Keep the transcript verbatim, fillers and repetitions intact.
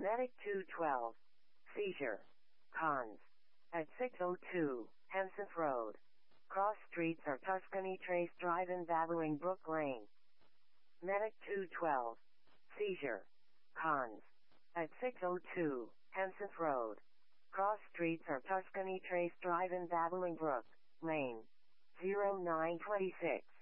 Medic two twelve. Seizure. Cons. At six oh two, Henseth Road. Cross streets are Tuscany Trace Drive and Bolingbroke Lane. Medic two twelve. Seizure. Cons. At six oh two, Henseth Road. Cross streets are Tuscany Trace Drive and Bolingbroke Lane. zero nine two six.